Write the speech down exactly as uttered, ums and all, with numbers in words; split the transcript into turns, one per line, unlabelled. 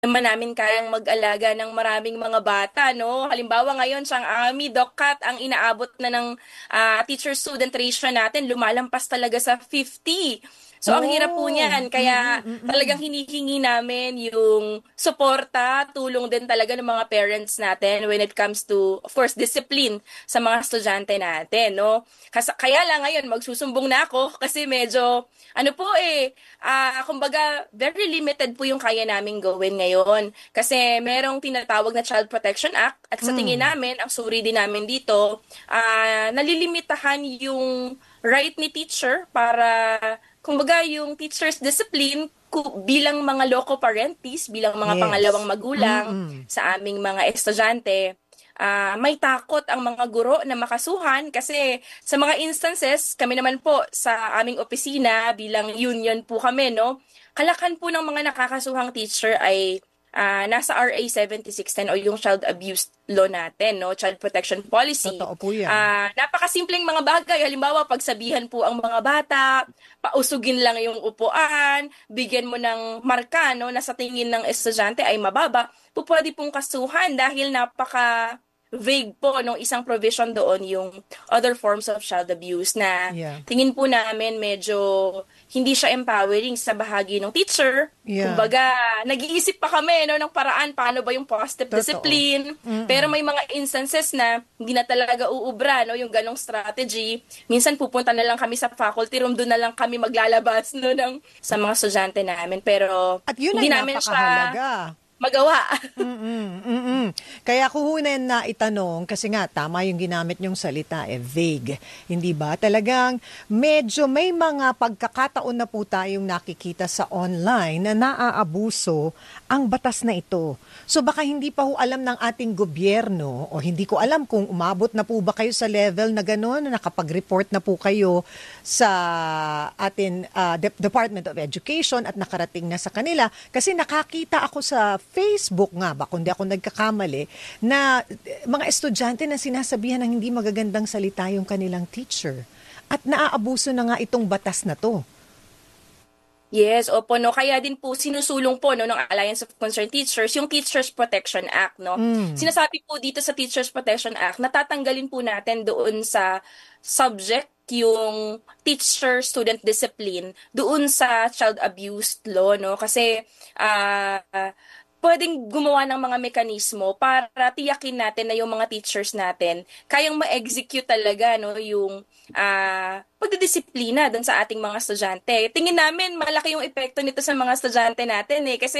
naman namin kayang mag-alaga ng maraming mga bata, no? Halimbawa ngayon, siyang Ami, Dokkat, ang inaabot na ng ah, teacher-student ratio natin, lumalampas talaga sa fifty. So, ang hirap po
Oh,
niyan. Kaya
mm, mm,
talagang
mm.
hinihingi namin yung suporta, tulong din talaga ng mga parents natin when it comes to, of course, discipline sa mga estudyante natin, no? Kasi, kaya lang ngayon, magsusumbong na ako kasi medyo, ano po eh, ah, kumbaga, very limited po yung kaya namin gawin ngayon. Kasi merong tinatawag na Child Protection Act at sa tingin
Mm.
namin, ang suri din namin dito, ah, nalilimitahan yung right ni teacher para, kumbaga, yung teacher's discipline ku- bilang mga loco parentis, bilang mga pangalawang
Yes.
magulang
Mm-mm.
sa aming mga estudyante, ah, may takot ang mga guro na makasuhan kasi sa mga instances, kami naman po sa aming opisina bilang union po kami, no? Kalakan po ng mga nakakasuhang teacher ay ah, nasa R A seventy-six ten o yung child abuse law natin, no? Child protection policy.
Totoo po yan.
Ah, napakasimpleng mga bagay. Halimbawa, pagsabihan po ang mga bata, pausugin lang yung upuan, bigyan mo ng marka, no, na sa tingin ng estudyante ay mababa, po pwede pong kasuhan dahil napaka vague po nung isang provision doon yung other forms of child abuse na
Yeah.
tingin po namin medyo hindi siya empowering sa bahagi ng teacher.
Yeah.
Kumbaga, nag-iisip pa kami no, ng paraan paano ba yung positive
Totoo.
discipline. Pero
Mm-mm.
may mga instances na hindi na talaga uubra no, yung ganong strategy. Minsan pupunta na lang kami sa faculty room, doon na lang kami maglalabas no, ng, sa mga estudyante namin. Pero
At yun
hindi
ay
namin siya
napakahalaga.
magawa.
Mm, mm. Kaya ko hunan na itanong kasi nga tama yung ginamit niyong salita eh vague. Hindi ba? Talagang medyo may mga pagkakataon na po tayong nakikita sa online na naaabuso ang batas na ito. So baka hindi pa ho alam ng ating gobyerno o hindi ko alam kung umabot na po ba kayo sa level na gano'n na nakapag-report na po kayo sa atin ah, De- Department of Education at nakarating na sa kanila kasi nakakita ako sa Facebook nga ba, kung di ako nagkakamali, na eh, mga estudyante na sinasabihan ng hindi magagandang salita yung kanilang teacher. At naaabuso na nga itong batas na to.
Yes, opo, no. Kaya din po sinusulong po no ng Alliance of Concerned Teachers yung Teachers Protection Act, no.
Mm.
Sinasabi po dito sa Teachers Protection Act, natatanggalin po natin doon sa subject yung teacher-student discipline doon sa child abuse law, no. Kasi ah pwedeng gumawa ng mga mekanismo para tiyakin natin na yung mga teachers natin kayang ma-execute talaga no yung ah pagdidisiplina doon sa ating mga estudyante. Tingin namin malaki yung epekto nito sa mga estudyante natin eh kasi